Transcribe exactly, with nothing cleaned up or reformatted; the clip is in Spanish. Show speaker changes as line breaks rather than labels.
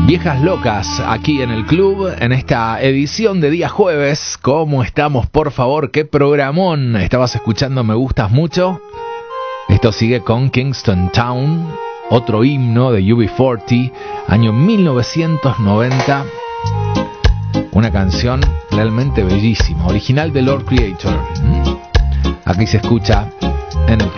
Viejas locas aquí en el club, en esta edición de día jueves. ¿Cómo estamos, por favor? ¡Qué programón! Estabas escuchando Me Gustas Mucho. Esto sigue con Kingston Town, otro himno de U B cuarenta, año mil novecientos noventa. Una canción realmente bellísima, original de Lord Creator. Aquí se escucha en el club.